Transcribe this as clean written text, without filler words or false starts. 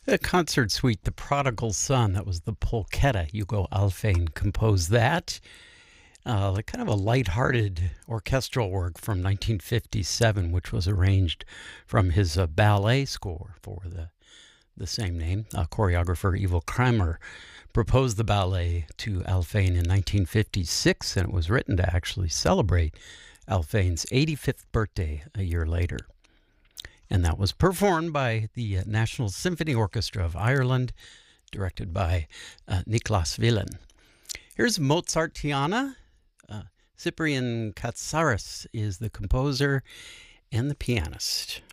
A concert suite, The Prodigal Son, that was the polketta. Hugo Alfén composed that. Kind of a light-hearted orchestral work from 1957, which was arranged from his ballet score for the same name. Choreographer Ivo Kramer proposed the ballet to Alfén in 1956, and it was written to actually celebrate Alfén's 85th birthday a year later. And that was performed by the National Symphony Orchestra of Ireland, directed by Niklas Willen. Here's Mozartiana. Cyprian Katsaris is the composer and the pianist.